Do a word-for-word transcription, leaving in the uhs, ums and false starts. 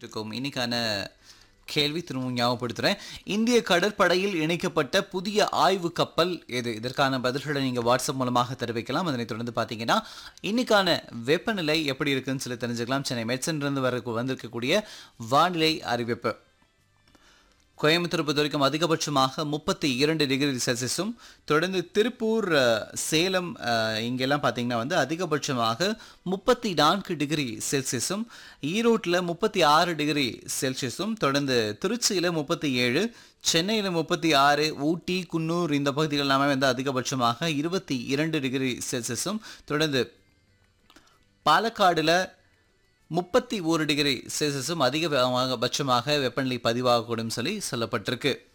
இருக்கும். இன்னைக்கான கேள்வி திரும்பவும் ஞாபகப்படுத்துறேன். இந்திய கடற்படையில் இணைக்கப்பட்ட புதிய ஆய்வு கப்பல் எது? இதற்கான பதில்களை நீங்க வாட்ஸ்அப் மூலமாக தெரிவிக்கலாம். அதனைத் தொடர்ந்து பார்த்தீங்கன்னா இன்னைக்கான வெப்பநிலை எப்படி இருக்குன்னு சொல்லி தெரிஞ்சுக்கலாம். சென்னை மெட்சன்லேருந்து வர வந்திருக்கக்கூடிய வானிலை அறிவிப்பு. கோயம்புத்தூர் பொறுத்த வரைக்கும் அதிகபட்சமாக முப்பத்தி இரண்டு டிகிரி செல்சியஸும், தொடர்ந்து திருப்பூர், சேலம் இங்கெல்லாம் பார்த்தீங்கன்னா வந்து அதிகபட்சமாக முப்பத்தி நான்கு டிகிரி செல்சியஸும், ஈரோட்டில் முப்பத்தி ஆறு டிகிரி செல்சியஸும், தொடர்ந்து திருச்சியில் முப்பத்தி ஏழு, சென்னையில் முப்பத்தி ஆறு, ஊட்டி, குன்னூர் இந்த பகுதிகள் எல்லாமே வந்து அதிகபட்சமாக இருபத்தி இரண்டு டிகிரி செல்சியஸும், தொடர்ந்து பாலக்காடுல முப்பத்தி ஒரு டிகிரி செல்சியஸும் அதிகபட்சமாக வெப்பநிலை பதிவாகக்கூடும் சொல்லி சொல்லப்பட்டிருக்கு.